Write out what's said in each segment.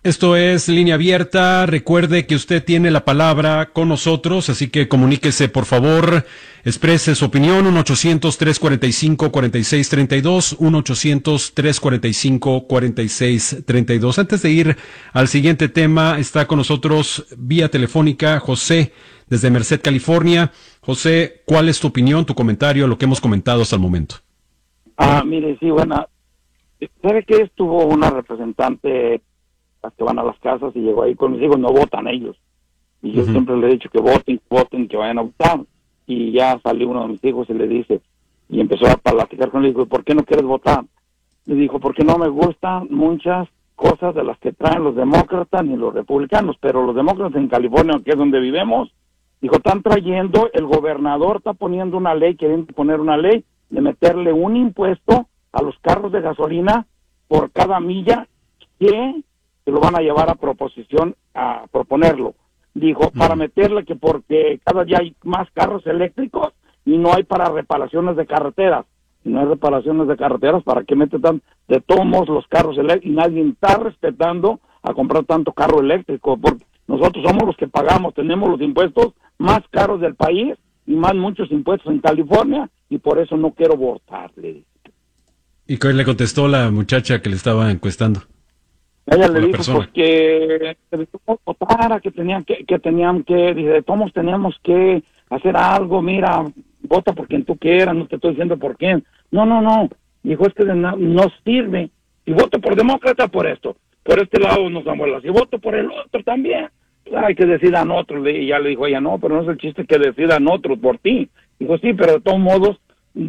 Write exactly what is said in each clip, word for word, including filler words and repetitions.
Esto es Línea Abierta. Recuerde que usted tiene la palabra con nosotros, así que comuníquese, por favor, exprese su opinión. uno ochocientos, trescientos cuarenta y cinco, cuarenta y seis treinta y dos, uno ochocientos, trescientos cuarenta y cinco, cuarenta y seis treinta y dos. Antes de ir al siguiente tema, está con nosotros vía telefónica José, desde Merced, California. José, ¿cuál es tu opinión, tu comentario, lo que hemos comentado hasta el momento? Ah, mire, sí, bueno, ¿sabe qué? Estuvo una representante que van a las casas y llegó ahí con mis hijos, no votan ellos. Y yo uh-huh. siempre le he dicho que voten, voten, que vayan a votar. Y ya salió uno de mis hijos y le dice, y empezó a platicar con él, dijo, ¿por qué no quieres votar? Le dijo, porque no me gustan muchas cosas de las que traen los demócratas ni los republicanos, pero los demócratas en California, que es donde vivimos, dijo, están trayendo, el gobernador está poniendo una ley, queriendo poner una ley de meterle un impuesto a los carros de gasolina por cada milla que que lo van a llevar a proposición, a proponerlo. Dijo, para meterle que porque cada día hay más carros eléctricos y no hay para reparaciones de carreteras. Si no hay reparaciones de carreteras, ¿para qué mete tan de tomos los carros eléctricos? Y nadie está respetando a comprar tanto carro eléctrico, porque nosotros somos los que pagamos, tenemos los impuestos más caros del país y más muchos impuestos en California, y por eso no quiero votar, le dije. ¿Y qué le contestó la muchacha que le estaba encuestando? Ella le dijo persona. pues que, que votara, que tenían que, que tenían que, dice, todos teníamos que hacer algo, mira, vota por quien tú quieras, no te estoy diciendo por quién. No, no, no, dijo, es que no, no sirve. Si voto por demócrata, por esto, por este lado nos damos las, si voto por el otro también, pues hay que decidan otros. Y ya le dijo ella, no, pero no es el chiste que decidan otros por ti. Dijo, sí, pero de todos modos,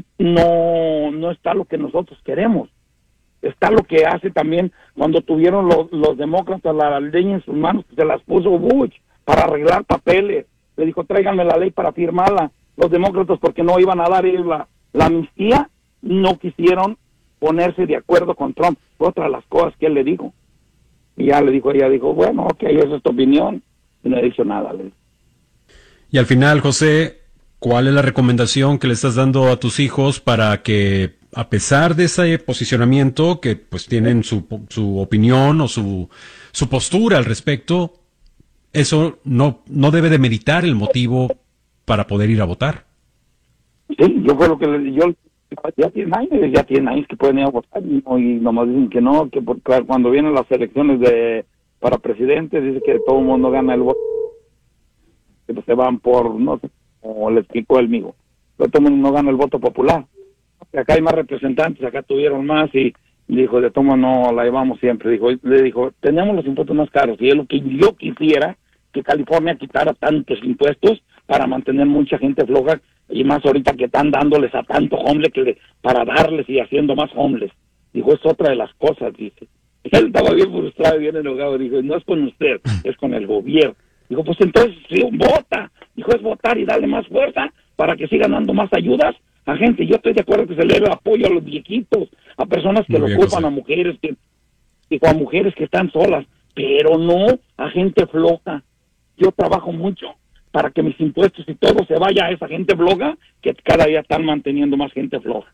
no, no está lo que nosotros queremos. Está lo que hace también cuando tuvieron los, los demócratas la ley en sus manos, se las puso Bush para arreglar papeles. Le dijo, tráiganme la ley para firmarla. Los demócratas, porque no iban a dar ellos la, la amnistía, no quisieron ponerse de acuerdo con Trump. Fue otra de las cosas que él le dijo. Y ya le dijo, ella dijo, bueno, ok, esa es tu opinión. Y no he dicho nada. Le dijo. Y al final, José, ¿cuál es la recomendación que le estás dando a tus hijos para que, a pesar de ese posicionamiento, que pues tienen su, su opinión o su, su postura al respecto, eso no, no debe de meditar el motivo para poder ir a votar? Sí, yo fue lo que le yo ya tienen años, ya tienen años que pueden ir a votar y, no, y nomás dicen que no, que por, cuando vienen las elecciones de para presidente, dice que todo el mundo gana el voto, que pues se van por, no sé, como le explicó el migo, pero todo el mundo no gana el voto popular. Acá hay más representantes, acá tuvieron más y dijo, de toma no la llevamos siempre. Dijo, le dijo, tenemos los impuestos más caros y es lo que yo quisiera, que California quitara tantos impuestos para mantener mucha gente floja y más ahorita que están dándoles a tanto homeless que le, para darles y haciendo más homeless. Dijo, es otra de las cosas, dice. Él estaba bien frustrado y bien enojado, dijo, no es con usted, es con el gobierno. Dijo, pues entonces sí, vota. Dijo, es votar y darle más fuerza para que sigan dando más ayudas a gente. Yo estoy de acuerdo que se le dé apoyo a los viejitos, a personas que Muy lo ocupan, a mujeres que, digo, a mujeres que están solas, pero no a gente floja. Yo trabajo mucho para que mis impuestos y todo se vaya a esa gente floja, que cada día están manteniendo más gente floja.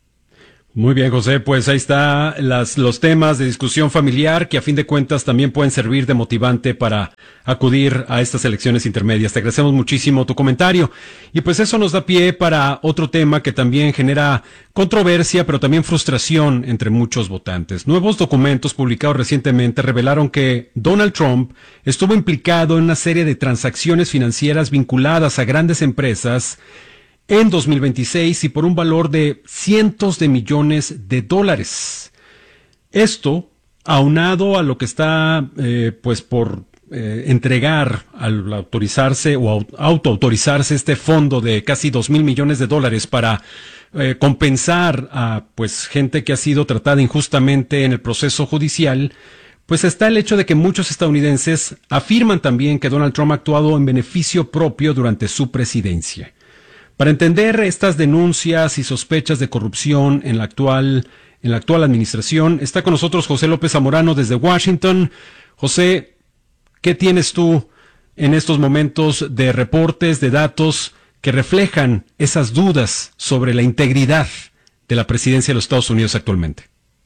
Muy bien, José, pues ahí está las, los temas de discusión familiar que a fin de cuentas también pueden servir de motivante para acudir a estas elecciones intermedias. Te agradecemos muchísimo tu comentario. Y pues eso nos da pie para otro tema que también genera controversia, pero también frustración entre muchos votantes. Nuevos documentos publicados recientemente revelaron que Donald Trump estuvo implicado en una serie de transacciones financieras vinculadas a grandes empresas en dos mil veintiséis y por un valor de cientos de millones de dólares. Esto, aunado a lo que está eh, pues por eh, entregar al autorizarse o autoautorizarse este fondo de casi dos mil millones de dólares para eh, compensar a pues gente que ha sido tratada injustamente en el proceso judicial, pues está el hecho de que muchos estadounidenses afirman también que Donald Trump ha actuado en beneficio propio durante su presidencia. Para entender estas denuncias y sospechas de corrupción en la actual, en la actual administración, está con nosotros José López Zamorano desde Washington. José, ¿qué tienes tú en estos momentos de reportes, de datos que reflejan esas dudas sobre la integridad de la presidencia de los Estados Unidos actualmente?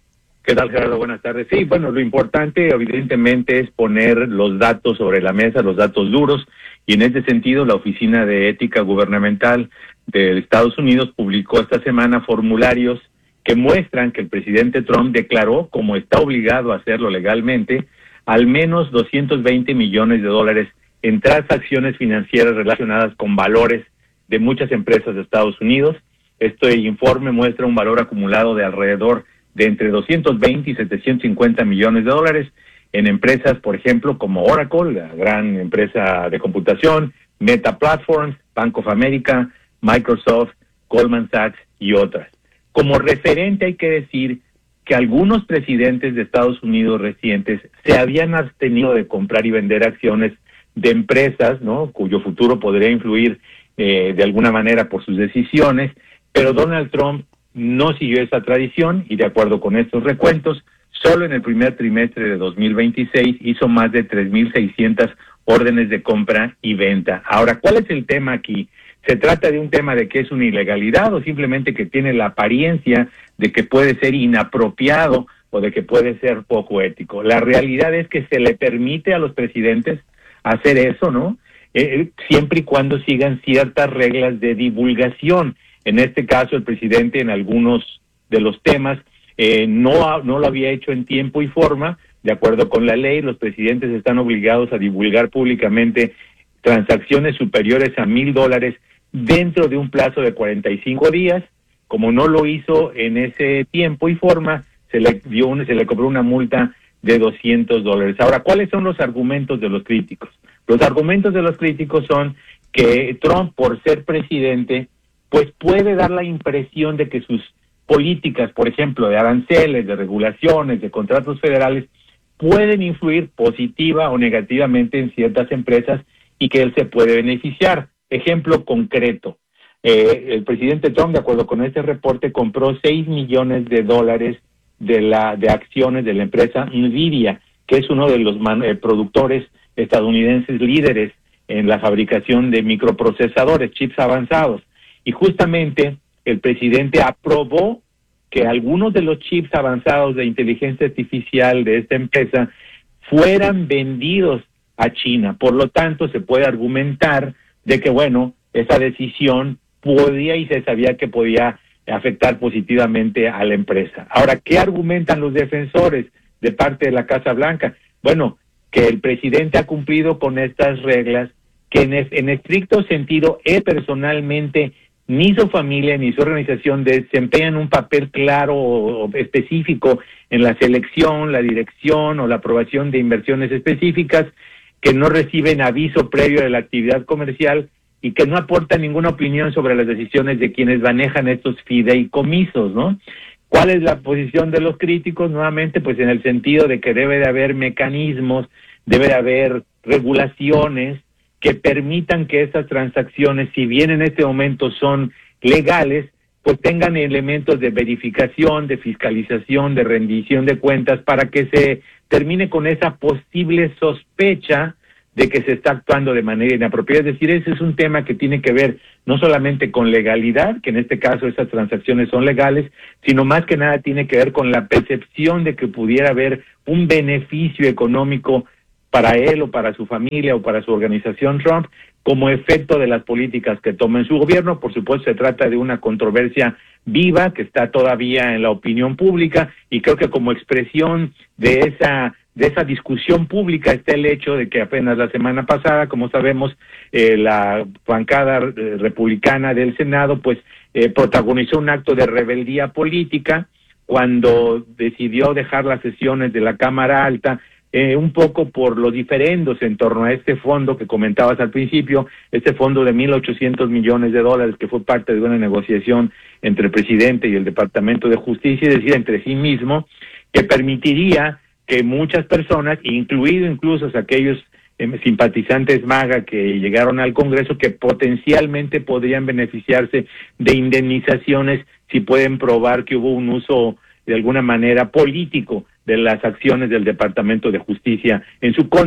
¿Qué tal, Gerardo? Buenas tardes. Sí, bueno, lo importante evidentemente es poner los datos sobre la mesa, los datos duros, y en este sentido la Oficina de Ética Gubernamental de Estados Unidos publicó esta semana formularios que muestran que el presidente Trump declaró, como está obligado a hacerlo legalmente, al menos doscientos veinte millones de dólares en transacciones financieras relacionadas con valores de muchas empresas de Estados Unidos. Este informe muestra un valor acumulado de alrededor de entre doscientos veinte y setecientos cincuenta millones de dólares en empresas, por ejemplo, como Oracle, la gran empresa de computación, Meta Platforms, Bank of America, Microsoft, Goldman Sachs y otras. Como referente hay que decir que algunos presidentes de Estados Unidos recientes se habían abstenido de comprar y vender acciones de empresas, ¿no?, cuyo futuro podría influir eh, de alguna manera por sus decisiones, pero Donald Trump no siguió esa tradición y de acuerdo con estos recuentos, solo en el primer trimestre de dos mil veintiséis hizo más de tres mil seiscientas órdenes de compra y venta. Ahora, ¿cuál es el tema aquí? ¿Se trata de un tema de que es una ilegalidad o simplemente que tiene la apariencia de que puede ser inapropiado o de que puede ser poco ético? La realidad es que se le permite a los presidentes hacer eso, ¿no? Eh, siempre y cuando sigan ciertas reglas de divulgación. En este caso, el presidente en algunos de los temas eh, no, no lo había hecho en tiempo y forma. De acuerdo con la ley, los presidentes están obligados a divulgar públicamente transacciones superiores a mil dólares dentro de un plazo de cuarenta y cinco días. Como no lo hizo en ese tiempo y forma, se le dio un, se le cobró una multa de doscientos dólares. Ahora, ¿cuáles son los argumentos de los críticos? Los argumentos de los críticos son que Trump, por ser presidente, pues puede dar la impresión de que sus políticas, por ejemplo, de aranceles, de regulaciones, de contratos federales, pueden influir positiva o negativamente en ciertas empresas y que él se puede beneficiar. Ejemplo concreto, eh, el presidente Trump, de acuerdo con este reporte, compró seis millones de dólares de la de acciones de la empresa Nvidia, que es uno de los man, eh, productores estadounidenses líderes en la fabricación de microprocesadores, chips avanzados. Y justamente el presidente aprobó que algunos de los chips avanzados de inteligencia artificial de esta empresa fueran vendidos a China. Por lo tanto, se puede argumentar de que, bueno, esa decisión podía y se sabía que podía afectar positivamente a la empresa. Ahora, ¿qué argumentan los defensores de parte de la Casa Blanca? Bueno, que el presidente ha cumplido con estas reglas, que en, en estricto sentido, él personalmente, ni su familia ni su organización desempeñan un papel claro o específico en la selección, la dirección o la aprobación de inversiones específicas, que no reciben aviso previo de la actividad comercial y que no aportan ninguna opinión sobre las decisiones de quienes manejan estos fideicomisos, ¿no? ¿Cuál es la posición de los críticos? Nuevamente, pues en el sentido de que debe de haber mecanismos, debe de haber regulaciones que permitan que esas transacciones, si bien en este momento son legales, pues tengan elementos de verificación, de fiscalización, de rendición de cuentas, para que se termine con esa posible sospecha de que se está actuando de manera inapropiada. Es decir, ese es un tema que tiene que ver no solamente con legalidad, que en este caso esas transacciones son legales, sino más que nada tiene que ver con la percepción de que pudiera haber un beneficio económico para él o para su familia o para su organización Trump como efecto de las políticas que toma en su gobierno. Por supuesto, se trata de una controversia viva que está todavía en la opinión pública y creo que como expresión de esa de esa discusión pública está el hecho de que apenas la semana pasada, como sabemos, eh, la bancada eh, republicana del Senado pues eh, protagonizó un acto de rebeldía política cuando decidió dejar las sesiones de la Cámara Alta, Eh, un poco por los diferendos en torno a este fondo que comentabas al principio, este fondo de mil ochocientos millones de dólares que fue parte de una negociación entre el presidente y el Departamento de Justicia, es decir, entre sí mismo, que permitiría que muchas personas, incluido incluso aquellos eh, simpatizantes MAGA que llegaron al Congreso, que potencialmente podrían beneficiarse de indemnizaciones si pueden probar que hubo un uso de alguna manera político de las acciones del Departamento de Justicia en su contra,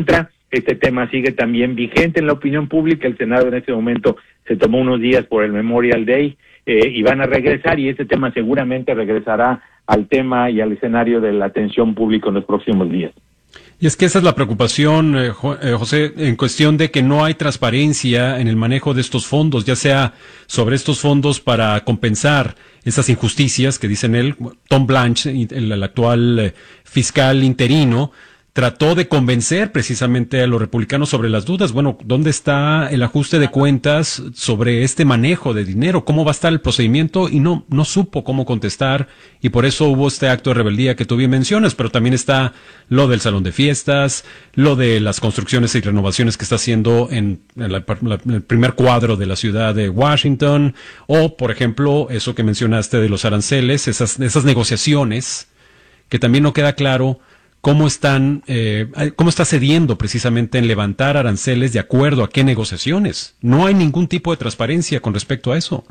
Este tema sigue también vigente en la opinión pública. El Senado en este momento se tomó unos días por el Memorial Day eh, y van a regresar, y este tema seguramente regresará al tema y al escenario de la atención pública en los próximos días. Y es que esa es la preocupación, eh, José, en cuestión de que no hay transparencia en el manejo de estos fondos, ya sea sobre estos fondos para compensar esas injusticias que dicen él. Tom Blanche, el, el actual eh, fiscal interino, trató de convencer precisamente a los republicanos sobre las dudas. Bueno, ¿dónde está el ajuste de cuentas sobre este manejo de dinero? ¿Cómo va a estar el procedimiento? Y no, no supo cómo contestar, y por eso hubo este acto de rebeldía que tú bien mencionas, pero también está lo del salón de fiestas, lo de las construcciones y renovaciones que está haciendo en, en, la, en el primer cuadro de la ciudad de Washington, o, por ejemplo, eso que mencionaste de los aranceles, esas, esas negociaciones, que también no queda claro cómo están, eh, cómo está cediendo precisamente en levantar aranceles, de acuerdo a qué negociaciones. No hay ningún tipo de transparencia con respecto a eso.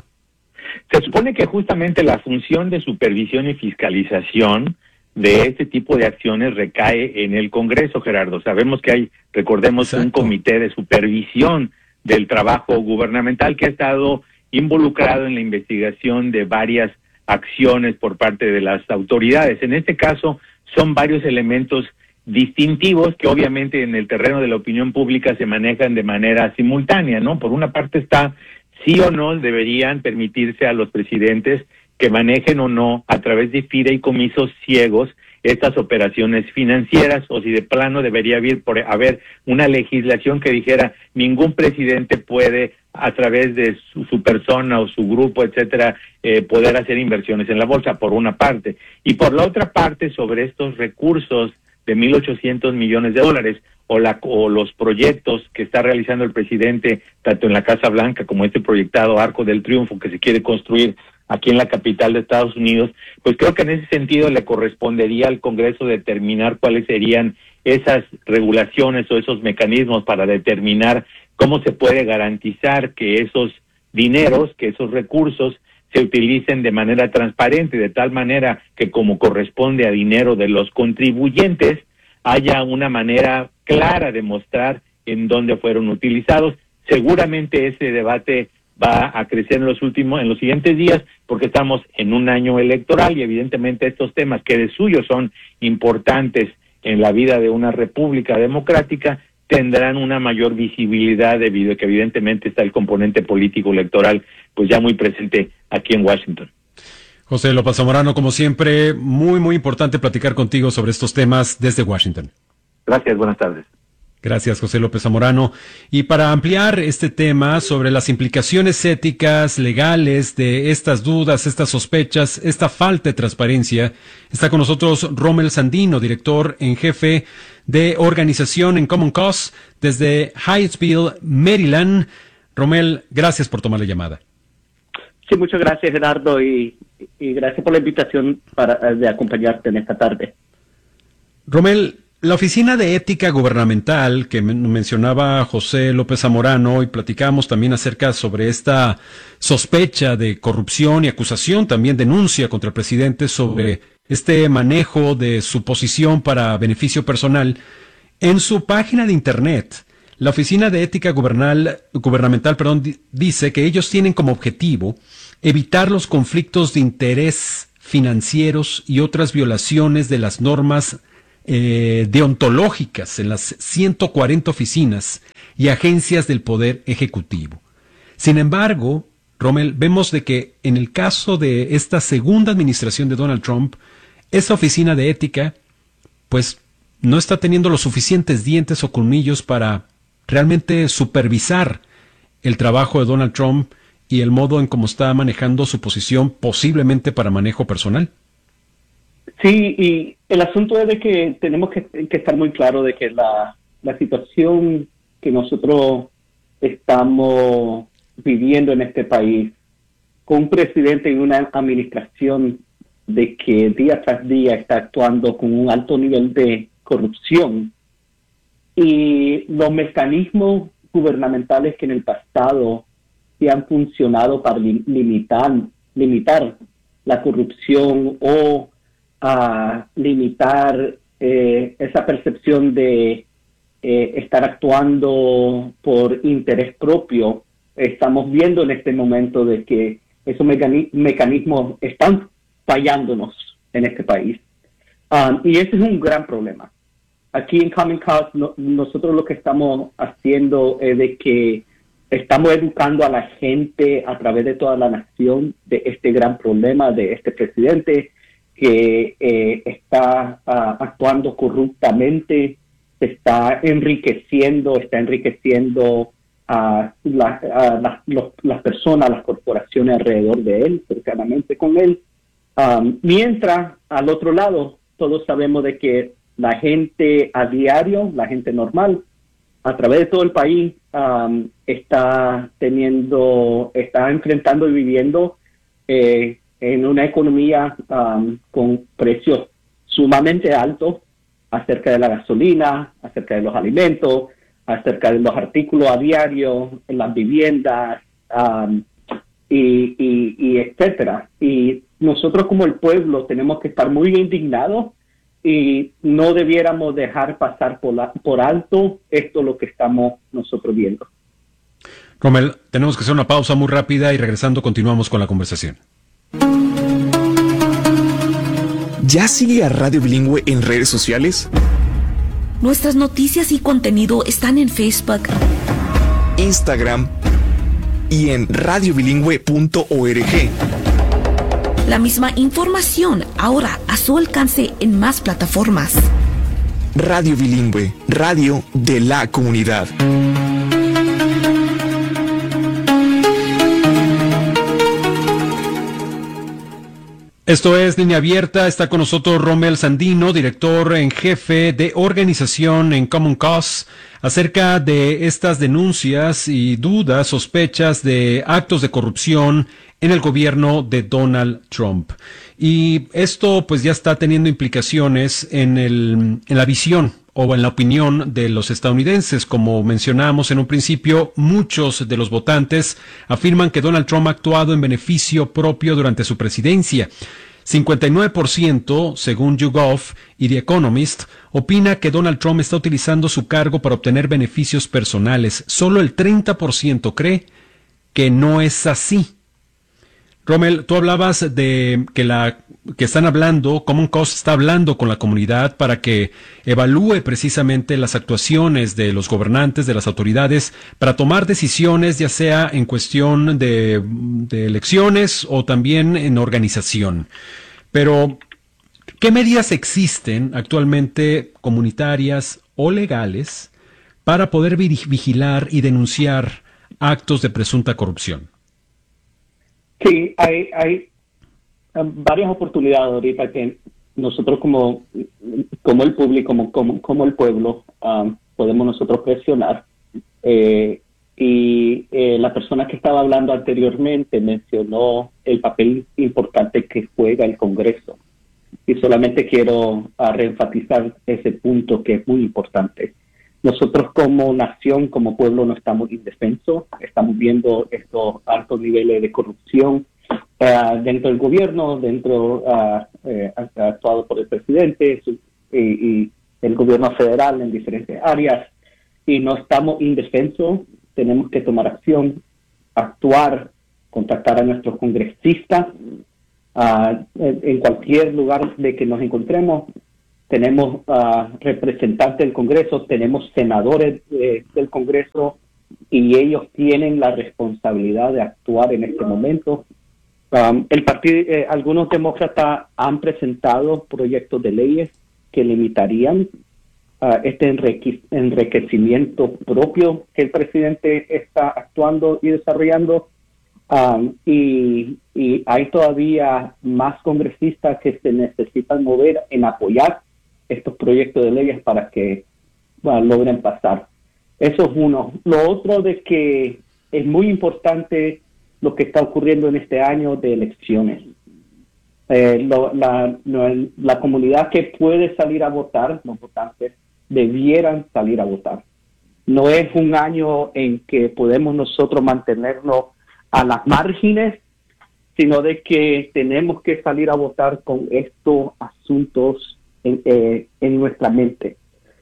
Se supone que justamente la función de supervisión y fiscalización de este tipo de acciones recae en el Congreso, Gerardo. Sabemos que hay, recordemos, Exacto. un comité de supervisión del trabajo gubernamental que ha estado involucrado en la investigación de varias acciones por parte de las autoridades. En este caso, son varios elementos distintivos que obviamente en el terreno de la opinión pública se manejan de manera simultánea, ¿no? Por una parte está sí o no deberían permitirse a los presidentes que manejen o no a través de fideicomisos ciegos estas operaciones financieras, o si de plano debería haber, por, haber una legislación que dijera ningún presidente puede a través de su, su persona o su grupo, etcétera, eh, poder hacer inversiones en la bolsa, por una parte. Y por la otra parte, sobre estos recursos de mil ochocientos millones de dólares, o, la, o los proyectos que está realizando el presidente, tanto en la Casa Blanca como este proyectado Arco del Triunfo que se quiere construir aquí en la capital de Estados Unidos, pues creo que en ese sentido le correspondería al Congreso determinar cuáles serían esas regulaciones o esos mecanismos para determinar cómo se puede garantizar que esos dineros, que esos recursos se utilicen de manera transparente, de tal manera que, como corresponde a dinero de los contribuyentes, haya una manera clara de mostrar en dónde fueron utilizados. Seguramente ese debate va a crecer en los últimos, en los siguientes días, porque estamos en un año electoral y evidentemente estos temas que de suyo son importantes en la vida de una república democrática tendrán una mayor visibilidad debido a que evidentemente está el componente político electoral pues ya muy presente aquí en Washington. José López Zamorano, como siempre, muy muy importante platicar contigo sobre estos temas desde Washington. Gracias, buenas tardes. Gracias, José López Zamorano. Y para ampliar este tema sobre las implicaciones éticas, legales de estas dudas, estas sospechas, esta falta de transparencia, está con nosotros Rommel Sandino, director en jefe de organización en Common Cause desde Hyattsville, Maryland. Rommel, gracias por tomar la llamada. Sí, muchas gracias, Gerardo, y, y gracias por la invitación para de acompañarte en esta tarde. Rommel, la Oficina de Ética Gubernamental que mencionaba José López Zamorano, y platicamos también acerca sobre esta sospecha de corrupción y acusación, también denuncia contra el presidente sobre este manejo de su posición para beneficio personal. En su página de internet, la Oficina de Ética Gubernal, Gubernamental perdón, dice que ellos tienen como objetivo evitar los conflictos de interés financieros y otras violaciones de las normas Eh, deontológicas en las ciento cuarenta oficinas y agencias del Poder Ejecutivo. Sin embargo, Rommel, vemos de que en el caso de esta segunda administración de Donald Trump, esa oficina de ética, pues, no está teniendo los suficientes dientes o colmillos para realmente supervisar el trabajo de Donald Trump y el modo en cómo está manejando su posición, posiblemente para manejo personal. Sí, y el asunto es de que tenemos que, que estar muy claro de que la, la situación que nosotros estamos viviendo en este país, con un presidente y una administración de que día tras día está actuando con un alto nivel de corrupción, y los mecanismos gubernamentales que en el pasado se han funcionado para li- limitar, limitar la corrupción o a limitar eh, esa percepción de eh, estar actuando por interés propio. Estamos viendo en este momento de que esos mecani- mecanismos están fallándonos en este país. Um, y ese es un gran problema. Aquí en Common Cause no, nosotros lo que estamos haciendo es de que estamos educando a la gente a través de toda la nación de este gran problema de este presidente que eh, está uh, actuando corruptamente, se está enriqueciendo, está enriqueciendo a, la, a la, los, las personas, las corporaciones alrededor de él, cercanamente con él. Um, mientras, al otro lado, todos sabemos de que la gente a diario, la gente normal, a través de todo el país, um, está teniendo, está enfrentando y viviendo eh, en una economía um, con precios sumamente altos acerca de la gasolina, acerca de los alimentos, acerca de los artículos a diario, en las viviendas, um, y, y, y etcétera. Y nosotros como el pueblo tenemos que estar muy indignados y no debiéramos dejar pasar por, la, por alto esto lo que estamos nosotros viendo. Rommel, tenemos que hacer una pausa muy rápida y regresando continuamos con la conversación. ¿Ya sigue a Radio Bilingüe en redes sociales? Nuestras noticias y contenido están en Facebook, Instagram y en radio bilingüe punto org. La misma información ahora a su alcance en más plataformas. Radio Bilingüe, radio de la comunidad. Esto es Línea Abierta, está con nosotros Rommel Sandino, director en jefe de organización en Common Cause, acerca de estas denuncias y dudas, sospechas de actos de corrupción en el gobierno de Donald Trump. Y esto pues ya está teniendo implicaciones en, el, en la visión o en la opinión de los estadounidenses. Como mencionamos en un principio, muchos de los votantes afirman que Donald Trump ha actuado en beneficio propio durante su presidencia. cincuenta y nueve por ciento, según YouGov y The Economist, opina que Donald Trump está utilizando su cargo para obtener beneficios personales. Solo el treinta por ciento cree que no es así. Rommel, tú hablabas de que la que están hablando, Common Cause está hablando con la comunidad para que evalúe precisamente las actuaciones de los gobernantes, de las autoridades, para tomar decisiones, ya sea en cuestión de, de elecciones o también en organización. Pero, ¿qué medidas existen actualmente comunitarias o legales para poder vigilar y denunciar actos de presunta corrupción? Sí, hay, hay um, varias oportunidades ahorita que nosotros como, como el público, como, como, como el pueblo, um, podemos nosotros presionar. Eh, y eh, la persona que estaba hablando anteriormente mencionó el papel importante que juega el Congreso. Y solamente quiero uh, reenfatizar ese punto que es muy importante. Nosotros como nación, como pueblo, no estamos indefensos. Estamos viendo estos altos niveles de corrupción uh, dentro del gobierno, dentro uh, eh, actuado por el presidente su, y, y el gobierno federal en diferentes áreas. Y no estamos indefensos. Tenemos que tomar acción, actuar, contactar a nuestros congresistas uh, en, en cualquier lugar de que nos encontremos. Tenemos uh, representantes del Congreso, tenemos senadores eh, del Congreso y ellos tienen la responsabilidad de actuar en este momento. Um, el partido, eh, algunos demócratas han presentado proyectos de leyes que limitarían uh, este enrique- enriquecimiento propio que el presidente está actuando y desarrollando. Um, y, y hay todavía más congresistas que se necesitan mover en apoyar estos proyectos de leyes para que bueno, logren pasar. Eso es uno. Lo otro de que es muy importante lo que está ocurriendo en este año de elecciones. Eh, lo, la, lo, la comunidad que puede salir a votar, los votantes, debieran salir a votar. No es un año en que podemos nosotros mantenernos a las márgenes, sino de que tenemos que salir a votar con estos asuntos En, eh, en nuestra mente.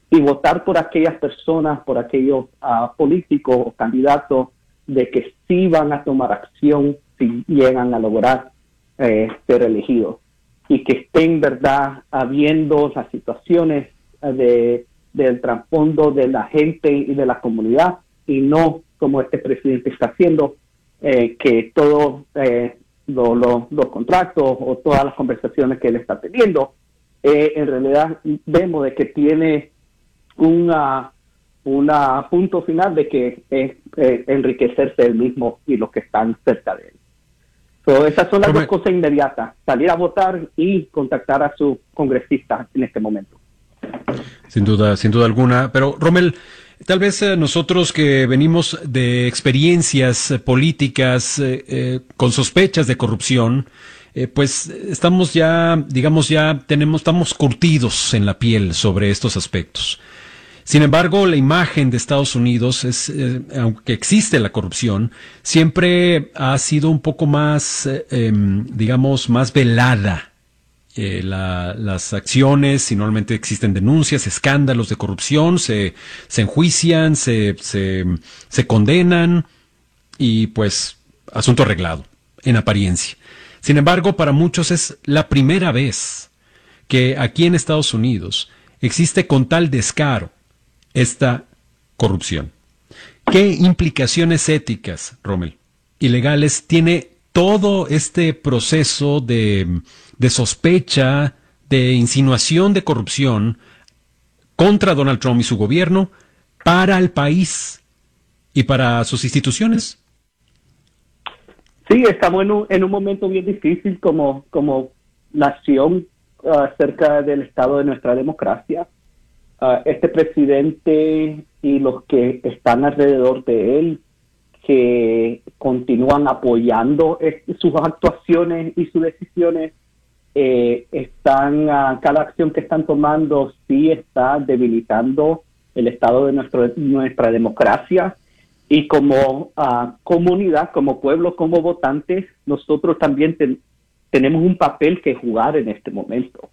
y votar por aquellas personas, por aquellos uh, políticos o candidatos de que sí van a tomar acción si llegan a lograr eh, ser elegidos, y que estén, verdad, habiendo las situaciones de, del trasfondo de la gente y de la comunidad, y no como este presidente está haciendo, eh, que todos eh, lo, lo, los contratos o todas las conversaciones que él está teniendo, eh, en realidad vemos de que tiene una, una punto final de que es eh, enriquecerse él mismo y los que están cerca de él. So, esas son las Romel, dos cosas inmediatas: salir a votar y contactar a sus congresistas en este momento. Sin duda, sin duda alguna. Pero, Romel, tal vez eh, nosotros que venimos de experiencias eh, políticas eh, eh, con sospechas de corrupción, eh, pues estamos ya, digamos ya, tenemos, estamos curtidos en la piel sobre estos aspectos. Sin embargo, la imagen de Estados Unidos, es, eh, aunque existe la corrupción, siempre ha sido un poco más, eh, eh, digamos, más velada. Eh, la, las acciones, si normalmente existen denuncias, escándalos de corrupción, se, se enjuician, se, se, se condenan y pues asunto arreglado, en apariencia. Sin embargo, para muchos es la primera vez que aquí en Estados Unidos existe con tal descaro esta corrupción. ¿Qué implicaciones éticas, Romel, y legales tiene todo este proceso de, de sospecha, de insinuación de corrupción contra Donald Trump y su gobierno para el país y para sus instituciones? Sí, estamos en un, en un momento bien difícil como, como nación uh, acerca del estado de nuestra democracia. Uh, este presidente y los que están alrededor de él, que continúan apoyando est- sus actuaciones y sus decisiones, eh, están uh, cada acción que están tomando sí está debilitando el estado de nuestro, nuestra democracia. Y como uh, comunidad, como pueblo, como votantes, nosotros también ten- tenemos un papel que jugar en este momento.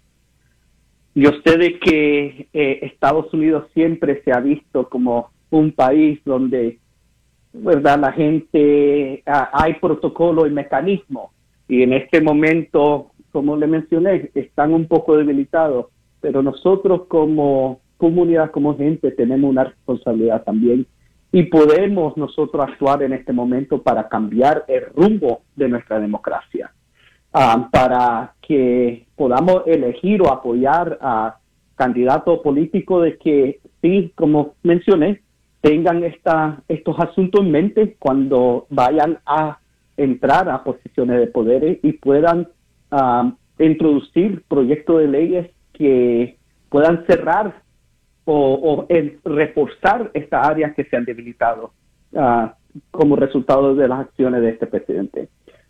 Yo sé de que eh, Estados Unidos siempre se ha visto como un país donde, verdad, la gente, uh, hay protocolo y mecanismo, y en este momento, como le mencioné, están un poco debilitados, pero nosotros como comunidad, como gente, tenemos una responsabilidad también, y podemos nosotros actuar en este momento para cambiar el rumbo de nuestra democracia. Uh, para que podamos elegir o apoyar a candidatos políticos de que, sí, como mencioné, tengan esta, estos asuntos en mente cuando vayan a entrar a posiciones de poder y puedan uh, introducir proyectos de leyes que puedan cerrar o, o en reforzar estas áreas que se han debilitado uh, como resultado de las acciones de este presidente.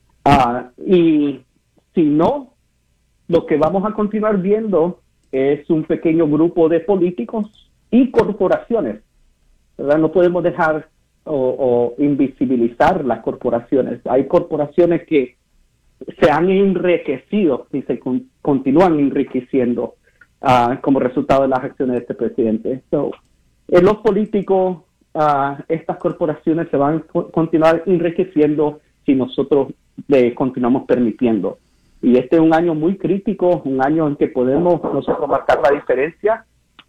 Uh, y si no, lo que vamos a continuar viendo es un pequeño grupo de políticos y corporaciones, ¿verdad? No podemos dejar o, o invisibilizar las corporaciones. Hay corporaciones que se han enriquecido y se con, continúan enriqueciendo uh, como resultado de las acciones de este presidente. So, en los políticos, uh, estas corporaciones se van a co- continuar enriqueciendo si nosotros le continuamos permitiendo. Y este es un año muy crítico, un año en que podemos nosotros marcar la diferencia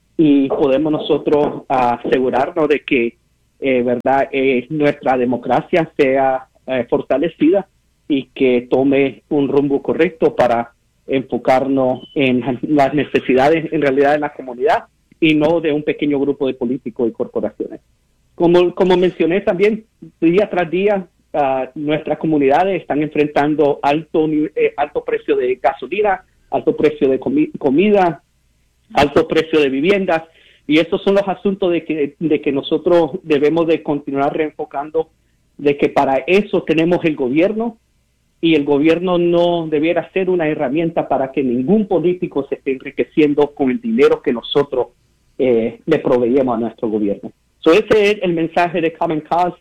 y podemos nosotros uh, asegurarnos de que, eh, verdad, eh, nuestra democracia sea eh, fortalecida y que tome un rumbo correcto para enfocarnos en las necesidades en realidad de la comunidad y no de un pequeño grupo de políticos y corporaciones. Como, como mencioné también, día tras día, Uh, nuestras comunidades están enfrentando alto eh, alto precio de gasolina, alto precio de comi- comida, alto precio de viviendas, y estos son los asuntos de que, de que nosotros debemos de continuar reenfocando, de que para eso tenemos el gobierno, y el gobierno no debiera ser una herramienta para que ningún político se esté enriqueciendo con el dinero que nosotros eh, le proveemos a nuestro gobierno. So ese es el mensaje de Common Cause.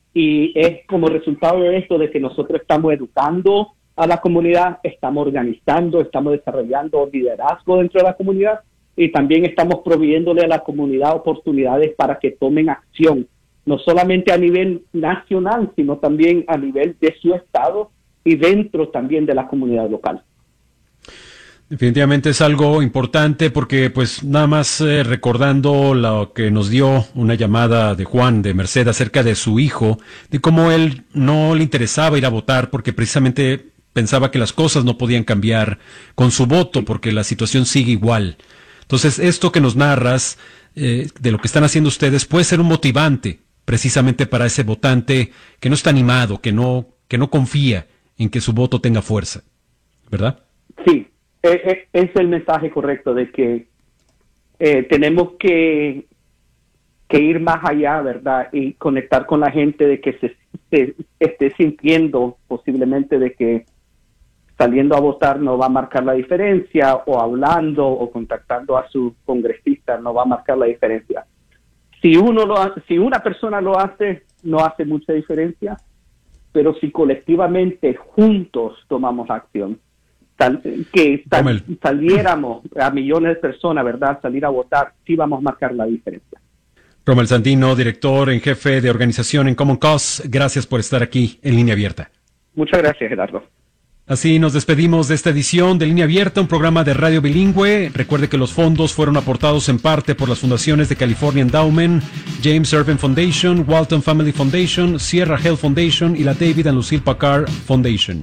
Y es como resultado de esto de que nosotros estamos educando a la comunidad, estamos organizando, estamos desarrollando liderazgo dentro de la comunidad y también estamos proveyéndole a la comunidad oportunidades para que tomen acción, no solamente a nivel nacional, sino también a nivel de su estado y dentro también de la comunidad local. Definitivamente es algo importante porque, pues, nada más eh, recordando lo que nos dio una llamada de Juan de Merced acerca de su hijo, de cómo él no le interesaba ir a votar porque precisamente pensaba que las cosas no podían cambiar con su voto porque la situación sigue igual. Entonces, esto que nos narras eh, de lo que están haciendo ustedes puede ser un motivante precisamente para ese votante que no está animado, que no, que no confía en que su voto tenga fuerza, ¿verdad? Sí. Es el mensaje correcto de que eh, tenemos que, que ir más allá, ¿verdad? Y conectar con la gente de que se, se esté sintiendo posiblemente de que saliendo a votar no va a marcar la diferencia, o hablando o contactando a su congresista no va a marcar la diferencia. Si uno lo hace, si una persona lo hace, no hace mucha diferencia, pero si colectivamente juntos tomamos acción, Sal, que sal, saliéramos a millones de personas, ¿verdad? Salir a votar, sí vamos a marcar la diferencia. Rommel Sandino, director en jefe de organización en Common Cause, gracias por estar aquí en Línea Abierta. Muchas gracias, Gerardo. Así nos despedimos de esta edición de Línea Abierta, un programa de radio bilingüe. Recuerde que los fondos fueron aportados en parte por las fundaciones de California Endowment, James Irvin Foundation, Walton Family Foundation, Sierra Health Foundation y la David and Lucille Packard Foundation.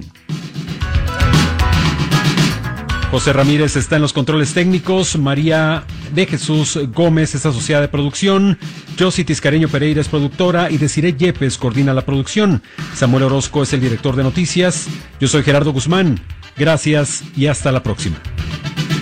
José Ramírez está en los controles técnicos, María de Jesús Gómez es asociada de producción, Josie Tiscareño Pereira es productora y Desiree Yepes coordina la producción. Samuel Orozco es el director de noticias. Yo soy Gerardo Guzmán. Gracias y hasta la próxima.